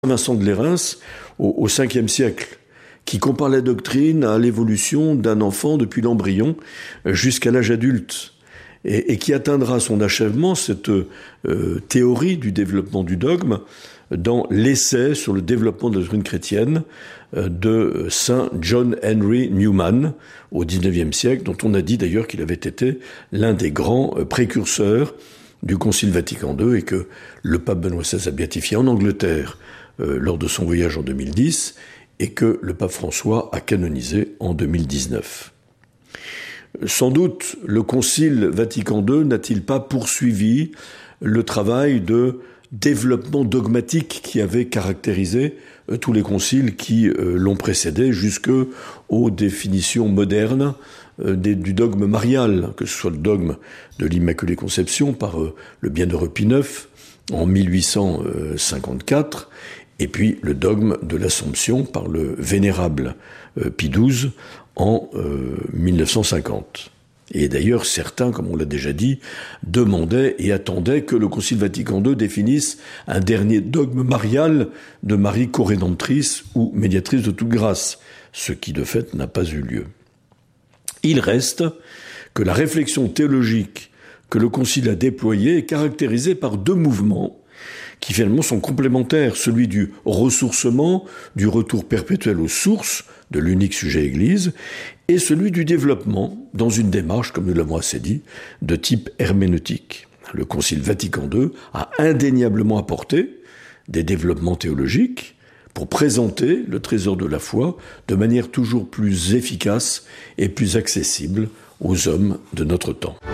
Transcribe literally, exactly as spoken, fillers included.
Vincent de Lérins au, au cinquième siècle, qui compare la doctrine à l'évolution d'un enfant depuis l'embryon jusqu'à l'âge adulte, et, et qui atteindra son achèvement, cette euh, théorie du développement du dogme, dans l'essai sur le développement de la doctrine chrétienne euh, de saint John Henry Newman au dix-neuvième siècle, dont on a dit d'ailleurs qu'il avait été l'un des grands euh, précurseurs du Concile Vatican deux, et que le pape Benoît seize a béatifié en Angleterre euh, lors de son voyage en deux mille dix, et que le pape François a canonisé en deux mille dix-neuf. Sans doute, le Concile Vatican deux n'a-t-il pas poursuivi le travail de développement dogmatique qui avait caractérisé euh, tous les conciles qui euh, l'ont précédé, jusque aux définitions modernes euh, des, du dogme marial, que ce soit le dogme de l'Immaculée Conception par euh, le bienheureux Pie neuf en mille huit cent cinquante-quatre, et puis le dogme de l'Assomption par le vénérable euh, Pie douze en euh, mille neuf cent cinquante. Et d'ailleurs, certains, comme on l'a déjà dit, demandaient et attendaient que le Concile Vatican deux définisse un dernier dogme marial de Marie corédemptrice ou médiatrice de toute grâce, ce qui de fait n'a pas eu lieu. Il reste que la réflexion théologique que le Concile a déployée est caractérisée par deux mouvements qui finalement sont complémentaires, celui du ressourcement, du retour perpétuel aux sources de l'unique sujet Église, et celui du développement, dans une démarche, comme nous l'avons assez dit, de type herméneutique. Le Concile Vatican deux a indéniablement apporté des développements théologiques pour présenter le trésor de la foi de manière toujours plus efficace et plus accessible aux hommes de notre temps.